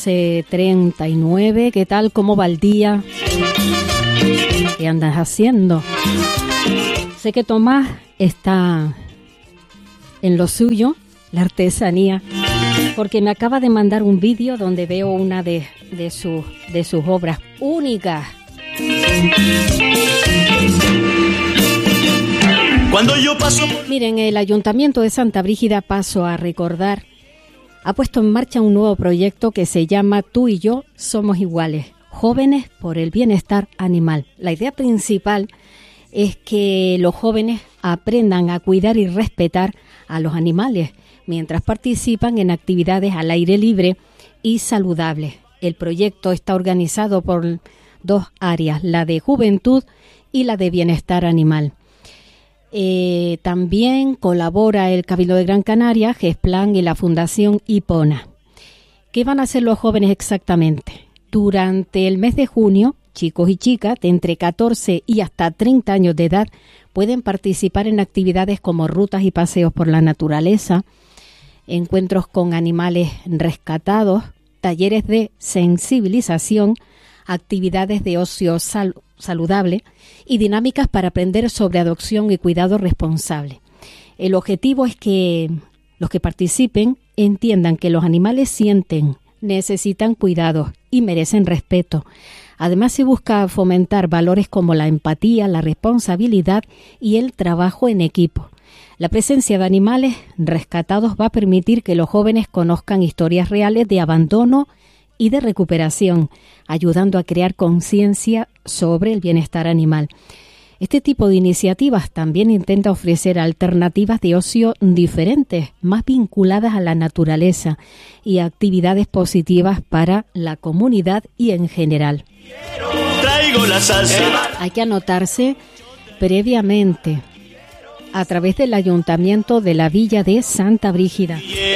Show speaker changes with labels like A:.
A: 11:39. ¿Qué tal? ¿Cómo va el día? ¿Qué andas haciendo? Sé que Tomás está en lo suyo, la artesanía, porque me acaba de mandar un vídeo donde veo una de sus obras únicas.
B: Cuando yo paso...
A: Miren, el Ayuntamiento de Santa Brígida, paso a recordar, ha puesto en marcha un nuevo proyecto que se llama Tú y yo somos iguales, jóvenes por el bienestar animal. La idea principal es que los jóvenes aprendan a cuidar y respetar a los animales mientras participan en actividades al aire libre y saludables. El proyecto está organizado por dos áreas, la de juventud y la de bienestar animal. También colabora el Cabildo de Gran Canaria, GESPLAN y la Fundación Hipona. ¿Qué van a hacer los jóvenes exactamente? Durante el mes de junio, chicos y chicas de entre 14 y hasta 30 años de edad pueden participar en actividades como rutas y paseos por la naturaleza, encuentros con animales rescatados, talleres de sensibilización, actividades de ocio saludable y dinámicas para aprender sobre adopción y cuidado responsable. El objetivo es que los que participen entiendan que los animales sienten, necesitan cuidados y merecen respeto. Además, se busca fomentar valores como la empatía, la responsabilidad y el trabajo en equipo. La presencia de animales rescatados va a permitir que los jóvenes conozcan historias reales de abandono y de recuperación, ayudando a crear conciencia sobre el bienestar animal. Este tipo de iniciativas también intenta ofrecer alternativas de ocio diferentes, más vinculadas a la naturaleza y actividades positivas para la comunidad y en general.
B: Traigo la salsa.
A: Hay que anotarse previamente a través del Ayuntamiento de la Villa de Santa Brígida.